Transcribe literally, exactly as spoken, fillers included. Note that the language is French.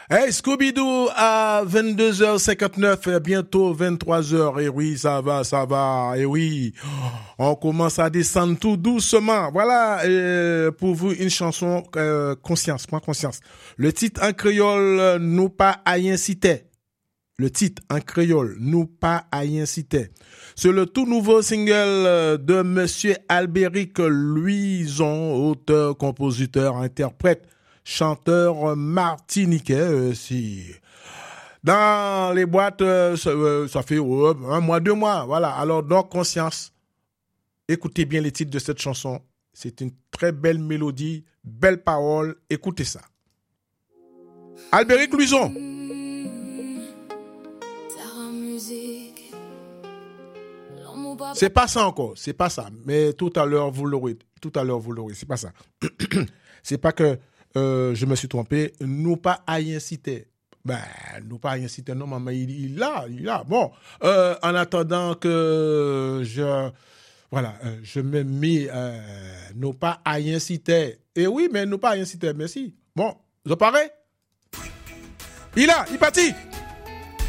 Hey, Scooby-Doo à vingt-deux heures cinquante-neuf, bientôt vingt-trois heures. Et oui, ça va, ça va. Et oui, on commence à descendre tout doucement. Voilà, euh, pour vous, une chanson euh, conscience, point conscience. Le titre en créole, nous pas haïen cité. Le titre en créole, nous pas haïen cité. C'est le tout nouveau single de Monsieur Albéric Luison, auteur, compositeur, interprète, chanteur martiniquais. Euh, si dans les boîtes, euh, ça, euh, ça fait euh, un mois, deux mois. Voilà. Alors, donc, conscience. Écoutez bien les titres de cette chanson. C'est une très belle mélodie, belle parole. Écoutez ça. Albéric Luison. C'est pas ça encore, c'est pas ça. Mais tout à l'heure vous l'aurez, tout à l'heure vous l'aurez. C'est pas ça. C'est pas que euh, je me suis trompé. Nous pas à inciter. Ben, nous pas à inciter. Non, maman, il, il a, il a. Bon, euh, en attendant que je, voilà, euh, je me mis, euh, nous pas à inciter. Et oui, mais nous pas à inciter. Merci. Bon, je parais. Il a, il parti.